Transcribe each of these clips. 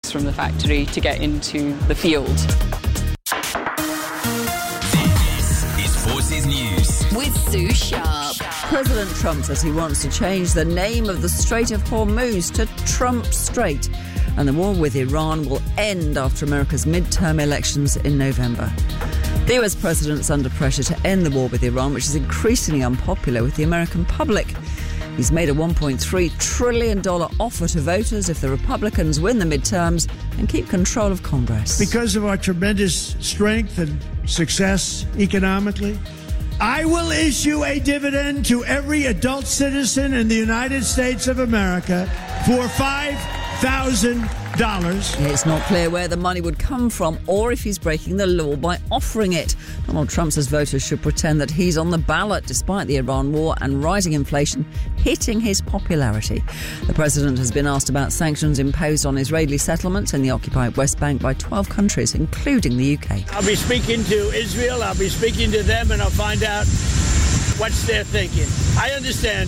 trucks from the factory to get into the field. This is Forces News with Sue Sharp. President Trump says he wants to change the name of the Strait of Hormuz to Trump Strait, and the war with Iran will end after America's midterm elections in November. The US president's under pressure to end the war with Iran, which is increasingly unpopular with the American public. He's made a $1.3 trillion offer to voters if the Republicans win the midterms and keep control of Congress. Because of our tremendous strength and success economically, I will issue a dividend to every adult citizen in the United States of America for $5,000. It's not clear where the money would come from or if he's breaking the law by offering it. Donald Trump says voters should pretend that he's on the ballot despite the Iran war and rising inflation hitting his popularity. The president has been asked about sanctions imposed on Israeli settlements in the occupied West Bank by 12 countries, including the UK. I'll be speaking to Israel, I'll be speaking to them, and I'll find out what's their thinking. I understand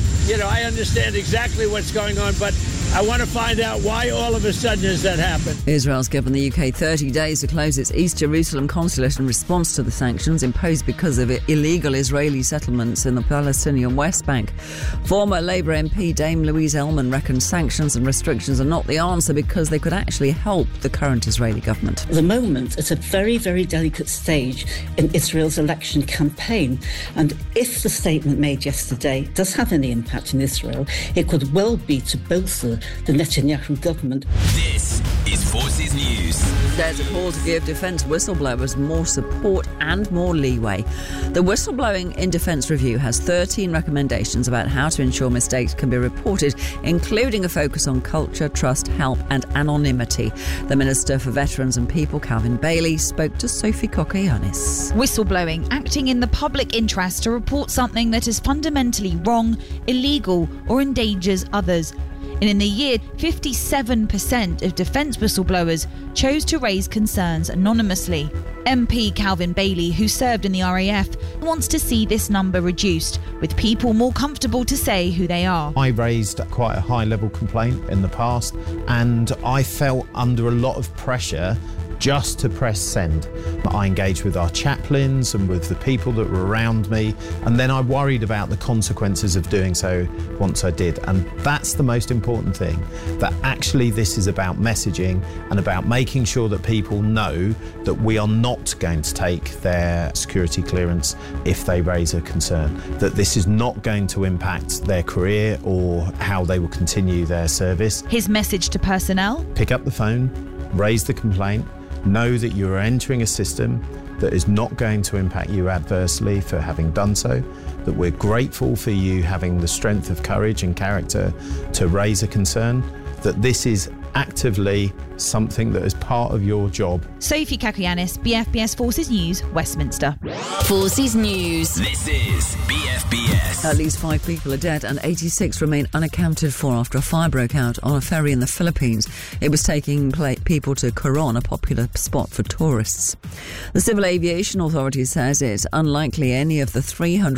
exactly what's going on, but I want to find out why all of a sudden has that happened. Israel's given the UK 30 days to close its East Jerusalem consulate in response to the sanctions imposed because of illegal Israeli settlements in the Palestinian West Bank. Former Labour MP Dame Louise Ellman reckons sanctions and restrictions are not the answer because they could actually help the current Israeli government. At the moment, it's a very, very delicate stage in Israel's election campaign, and if the statement made yesterday does have any impact in Israel, it could well be to bolster the Netanyahu government. This is Forces News. There's a call to give defence whistleblowers more support and more leeway. The Whistleblowing in Defence Review has 13 recommendations about how to ensure mistakes can be reported, including a focus on culture, trust, help and anonymity. The Minister for Veterans and People, Calvin Bailey, spoke to Sophie Kokoyannis. Whistleblowing, acting in the public interest to report something that is fundamentally wrong, illegal or endangers others. And in the year, 57% of defence whistleblowers chose to raise concerns anonymously. MP Calvin Bailey, who served in the RAF, wants to see this number reduced, with people more comfortable to say who they are. I raised quite a high-level complaint in the past, and I felt under a lot of pressure just to press send. I engaged with our chaplains and with the people that were around me, and then I worried about the consequences of doing so once I did. And that's the most important thing, that actually this is about messaging and about making sure that people know that we are not going to take their security clearance if they raise a concern, that this is not going to impact their career or how they will continue their service. His message to personnel? Pick up the phone, raise the complaint, know that you are entering a system that is not going to impact you adversely for having done so, that we're grateful for you having the strength of courage and character to raise a concern, that this is actively something that is part of your job. Sophie Kokoyannis, BFBS Forces News, Westminster. Forces News. This is BFBS. At least 5 people are dead and 86 remain unaccounted for after a fire broke out on a ferry in the Philippines. It was taking people to Coron, a popular spot for tourists. The Civil Aviation Authority says it's unlikely any of the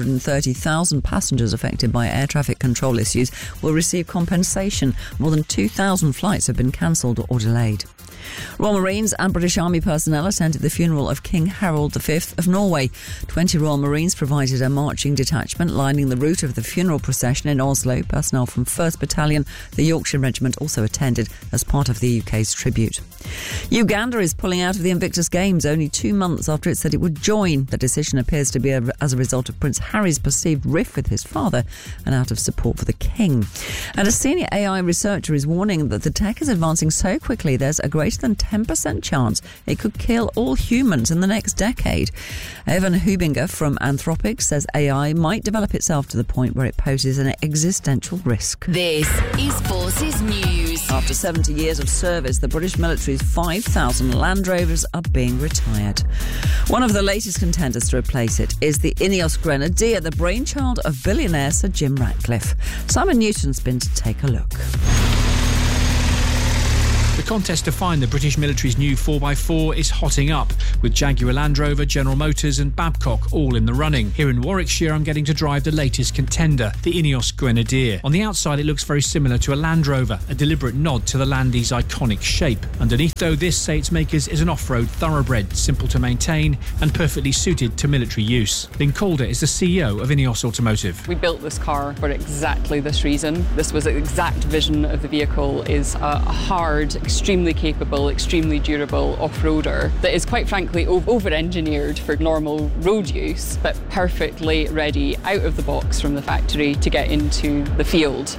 330,000 passengers affected by air traffic control issues will receive compensation. More than 2,000 flights have been cancelled or delayed. Royal Marines and British Army personnel attended the funeral of King Harold V of Norway. 20 Royal Marines provided a marching detachment lining the route of the funeral procession in Oslo. Personnel from 1st Battalion, the Yorkshire Regiment, also attended as part of the UK's tribute. Uganda is pulling out of the Invictus Games only 2 months after it said it would join. The decision appears to be as a result of Prince Harry's perceived rift with his father and out of support for the king. And a senior AI researcher is warning that the tech is advancing so quickly there's a greater than 10% chance it could kill all humans in the next decade. Evan Hubinger from Anthropic says AI might develop itself to the point where it poses an existential risk. This is Forces News. After 70 years of service, the British military's 5,000 Land Rovers are being retired. One of the latest contenders to replace it is the Ineos Grenadier, the brainchild of billionaire Sir Jim Ratcliffe. Simon Newton's been to take a look. The contest to find the British military's new 4x4 is hotting up, with Jaguar Land Rover, General Motors and Babcock all in the running. Here in Warwickshire, I'm getting to drive the latest contender, the Ineos Grenadier. On the outside, it looks very similar to a Land Rover, a deliberate nod to the Landy's iconic shape. Underneath, though, this, say its makers, is an off-road thoroughbred, simple to maintain and perfectly suited to military use. Lynn Calder is the CEO of Ineos Automotive. We built this car for exactly this reason. This was the exact vision of the vehicle, is a hard, extremely capable, extremely durable off-roader that is quite frankly over-engineered for normal road use, but perfectly ready out of the box from the factory to get into the field.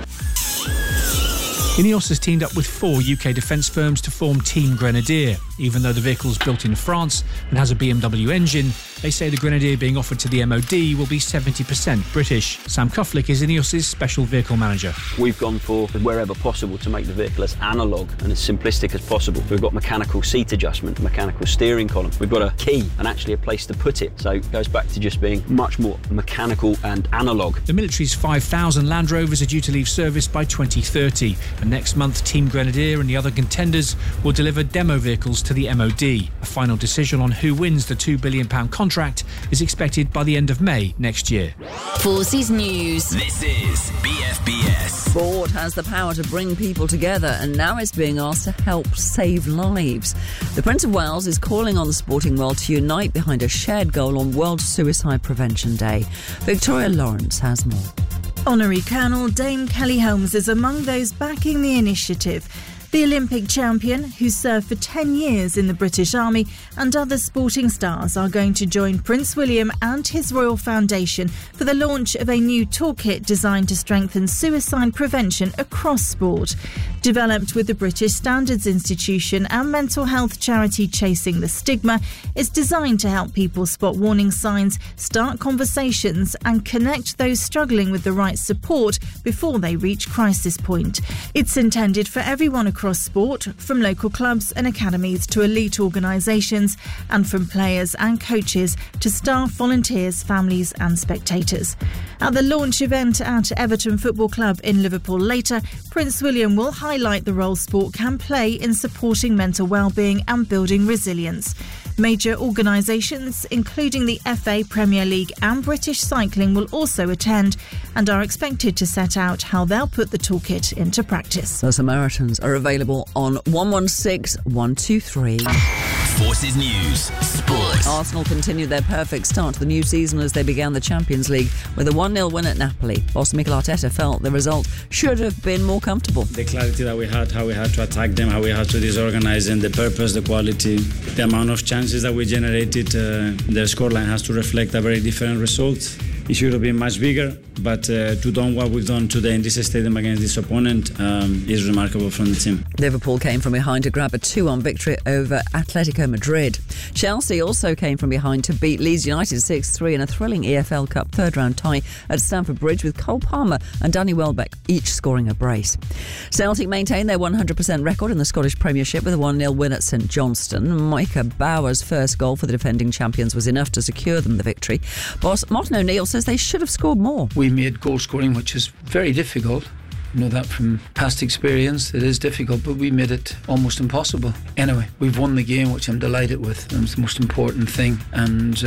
Ineos has teamed up with 4 UK defence firms to form Team Grenadier. Even though the vehicle's built in France and has a BMW engine, they say the Grenadier being offered to the MOD will be 70% British. Sam Kufflick is Ineos' special vehicle manager. We've gone for, wherever possible, to make the vehicle as analogue and as simplistic as possible. We've got mechanical seat adjustment, mechanical steering column. We've got a key and actually a place to put it. So it goes back to just being much more mechanical and analogue. The military's 5,000 Land Rovers are due to leave service by 2030. And next month, Team Grenadier and the other contenders will deliver demo vehicles to the MOD. A final decision on who wins the £2 billion contract is expected by the end of May next year. Forces News. This is BFBS. Sport has the power to bring people together, and now it's being asked to help save lives. The Prince of Wales is calling on the sporting world to unite behind a shared goal on World Suicide Prevention Day. Victoria Lawrence has more. Honorary Colonel Dame Kelly Holmes is among those backing the initiative. The Olympic champion, who served for 10 years in the British Army, and other sporting stars are going to join Prince William and his Royal Foundation for the launch of a new toolkit designed to strengthen suicide prevention across sport. Developed with the British Standards Institution and mental health charity Chasing the Stigma, it's designed to help people spot warning signs, start conversations and connect those struggling with the right support before they reach crisis point. It's intended for everyone across sport, from local clubs and academies to elite organisations, and from players and coaches to staff, volunteers, families and spectators. At the launch event at Everton Football Club in Liverpool later, Prince William will highlight the role sport can play in supporting mental well-being and building resilience. Major organisations, including the FA, Premier League and British Cycling, will also attend and are expected to set out how they'll put the toolkit into practice. The Samaritans are available on 116 123. Forces News. Sport. Arsenal continued their perfect start to the new season as they began the Champions League with a 1-0 win at Napoli. Boss Mikel Arteta felt the result should have been more comfortable. The clarity that we had, how we had to attack them, how we had to disorganize them, the purpose, the quality, the amount of chances that we generated, the scoreline has to reflect a very different result. It should have been much bigger, but to do what we've done today in this stadium against this opponent is remarkable from the team. Liverpool came from behind to grab a 2-1 victory over Atletico Madrid. Chelsea also came from behind to beat Leeds United 6-3 in a thrilling EFL Cup third-round tie at Stamford Bridge, with Cole Palmer and Danny Welbeck each scoring a brace. Celtic maintained their 100% record in the Scottish Premiership with a 1-0 win at St Johnstone. Micah Bauer's first goal for the defending champions was enough to secure them the victory. Boss Martin O'Neill says they should have scored more. We made goal scoring, which is very difficult. You know that from past experience. It is difficult, but we made it almost impossible. Anyway, we've won the game, which I'm delighted with. That's the most important thing. And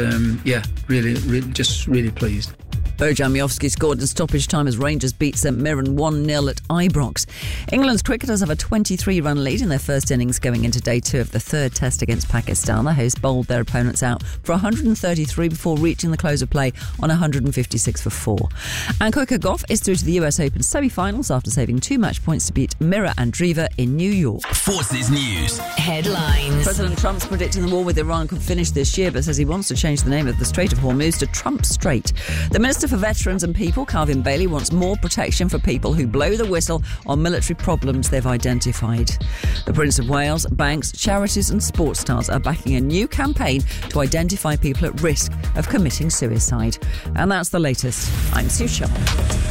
really pleased. Bojan Miovski scored in stoppage time as Rangers beat St Mirren 1-0 at Ibrox. England's cricketers have a 23-run lead in their first innings going into day 2 of the third test against Pakistan. The hosts bowled their opponents out for 133 before reaching the close of play on 156 for 4. And Coco Gauff is through to the US Open semi-finals after saving 2 match points to beat Mira Andreeva in New York. Forces News. Headlines. President Trump's predicting the war with Iran could finish this year, but says he wants to change the name of the Strait of Hormuz to Trump Strait. The Minister for Veterans and People, Calvin Bailey, wants more protection for people who blow the whistle on military problems they've identified. The Prince of Wales, banks, charities and sports stars are backing a new campaign to identify people at risk of committing suicide. And that's the latest. I'm Sue Sharp.